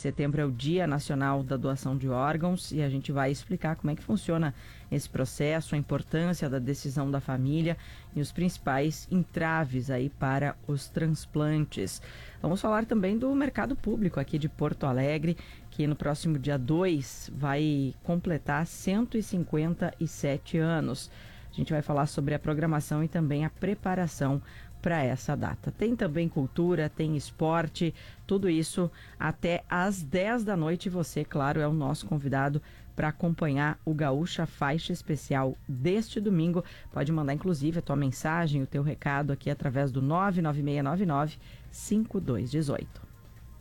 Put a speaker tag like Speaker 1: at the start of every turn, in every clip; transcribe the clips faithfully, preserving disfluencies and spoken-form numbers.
Speaker 1: setembro é o Dia Nacional da Doação de Órgãos e a gente vai explicar como é que funciona esse processo, a importância da decisão da família e os principais entraves aí para os transplantes. Vamos falar também do mercado público aqui de Porto Alegre, que no próximo dia dois vai completar cento e cinquenta e sete anos. A gente vai falar sobre a programação e também a preparação para essa data. Tem também cultura, tem esporte, tudo isso até às dez da noite. Você, claro, é o nosso convidado para acompanhar o Gaúcha Faixa Especial deste domingo. Pode mandar, inclusive, a tua mensagem, o teu recado aqui através do nove nove seis nove nove cinco dois um oito.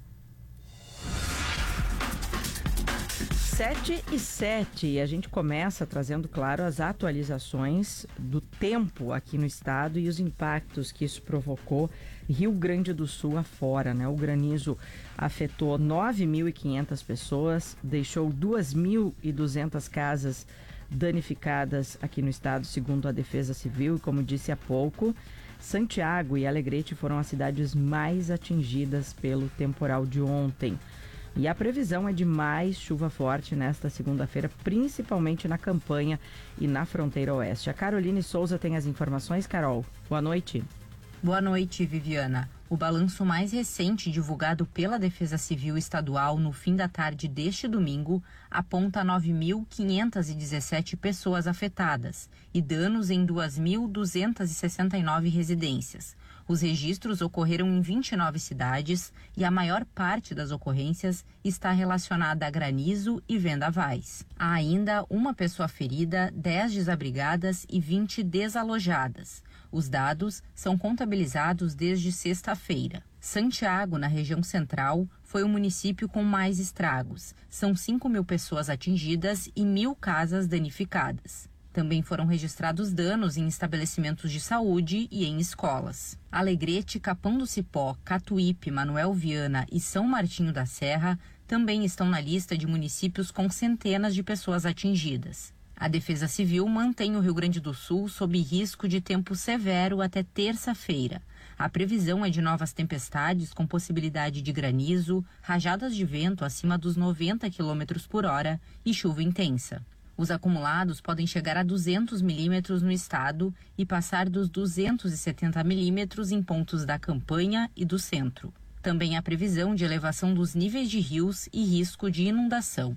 Speaker 1: sete e sete, e a gente começa trazendo, claro, as atualizações do tempo aqui no estado e os impactos que isso provocou Rio Grande do Sul afora, né? O granizo afetou nove mil e quinhentas pessoas, deixou duas mil e duzentas casas danificadas aqui no estado, segundo a Defesa Civil, e como disse há pouco, Santiago e Alegrete foram as cidades mais atingidas pelo temporal de ontem. E a previsão é de mais chuva forte nesta segunda-feira, principalmente na campanha e na fronteira oeste. A Caroline Souza tem as informações. Carol, boa noite.
Speaker 2: Boa noite, Viviana. O balanço mais recente divulgado pela Defesa Civil Estadual no fim da tarde deste domingo aponta nove mil quinhentas e dezessete pessoas afetadas e danos em duas mil duzentas e sessenta e nove residências. Os registros ocorreram em vinte e nove cidades e a maior parte das ocorrências está relacionada a granizo e vendavais. Há ainda uma pessoa ferida, dez desabrigadas e vinte desalojadas. Os dados são contabilizados desde sexta-feira. Santiago, na região central, foi o município com mais estragos. São cinco mil pessoas atingidas e mil casas danificadas. Também foram registrados danos em estabelecimentos de saúde e em escolas. Alegrete, Capão do Cipó, Catuípe, Manuel Viana e São Martinho da Serra também estão na lista de municípios com centenas de pessoas atingidas. A Defesa Civil mantém o Rio Grande do Sul sob risco de tempo severo até terça-feira. A previsão é de novas tempestades com possibilidade de granizo, rajadas de vento acima dos noventa quilômetros por hora e chuva intensa. Os acumulados podem chegar a duzentos milímetros no estado e passar dos duzentos e setenta milímetros em pontos da campanha e do centro. Também há previsão de elevação dos níveis de rios e risco de inundação.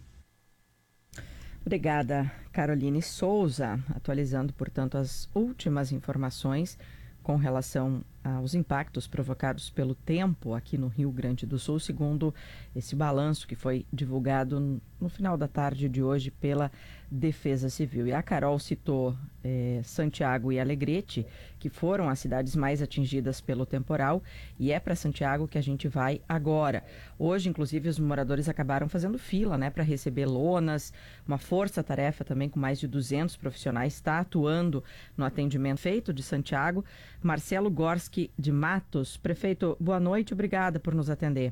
Speaker 1: Obrigada, Caroline Souza, atualizando, portanto, as últimas informações com relação aos impactos provocados pelo tempo aqui no Rio Grande do Sul, segundo esse balanço que foi divulgado no final da tarde de hoje pela Defesa Civil. E a Carol citou eh, Santiago e Alegrete, que foram as cidades mais atingidas pelo temporal, e é para Santiago que a gente vai agora. Hoje, inclusive, os moradores acabaram fazendo fila, né, para receber lonas. Uma força-tarefa também com mais de duzentos profissionais está atuando no atendimento feito de Santiago. Marcelo Gorski de Matos. Prefeito, boa noite, obrigada por nos atender.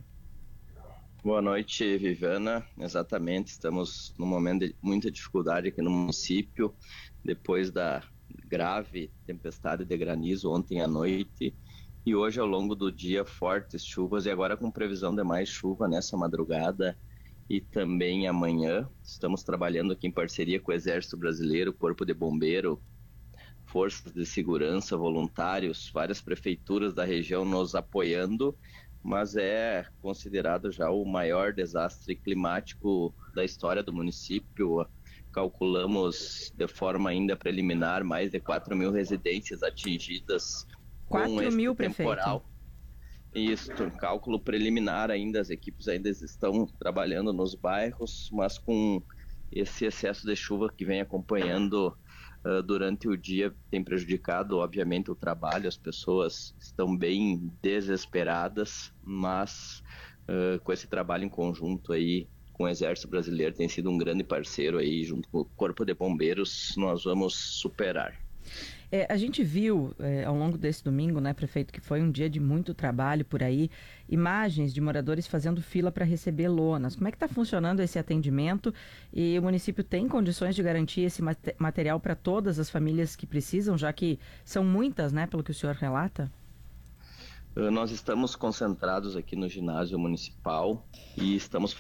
Speaker 3: Boa noite, Viviana. Exatamente, estamos num momento de muita dificuldade aqui no município, depois da grave tempestade de granizo ontem à noite e hoje ao longo do dia fortes chuvas e agora com previsão de mais chuva nessa madrugada e também amanhã. Estamos trabalhando aqui em parceria com o Exército Brasileiro, Corpo de Bombeiro, forças de segurança, voluntários, várias prefeituras da região nos apoiando, mas é considerado já o maior desastre climático da história do município. Calculamos de forma ainda preliminar mais de quatro mil residências atingidas com esse
Speaker 1: mil,
Speaker 3: temporal. Isso, cálculo preliminar ainda, as equipes ainda estão trabalhando nos bairros, mas com esse excesso de chuva que vem acompanhando Uh, durante o dia tem prejudicado, obviamente, o trabalho. As pessoas estão bem desesperadas, mas uh, com esse trabalho em conjunto aí com o Exército Brasileiro, tem sido um grande parceiro aí, junto com o Corpo de Bombeiros, nós vamos superar.
Speaker 1: É, a gente viu é, ao longo desse domingo, né, prefeito, que foi um dia de muito trabalho por aí, imagens de moradores fazendo fila para receber lonas. Como é que está funcionando esse atendimento? E o município tem condições de garantir esse mate- material para todas as famílias que precisam, já que são muitas, né, pelo que o senhor relata?
Speaker 3: Uh, nós estamos concentrados aqui no ginásio municipal e estamos